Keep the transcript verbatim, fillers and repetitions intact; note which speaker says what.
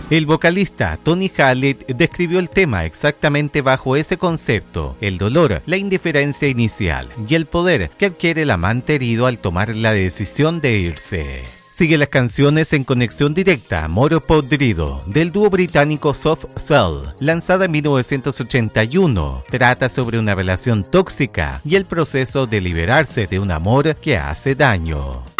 Speaker 1: El vocalista Tony Hallett describió el tema exactamente bajo ese concepto: el dolor, la indiferencia inicial y el poder que adquiere el amante herido al tomar la decisión de irse. Sigue las canciones en conexión directa Amor Podrido, del dúo británico Soft Cell, lanzada en mil novecientos ochenta y uno. Trata sobre una relación tóxica y el proceso de liberarse de un amor que hace daño.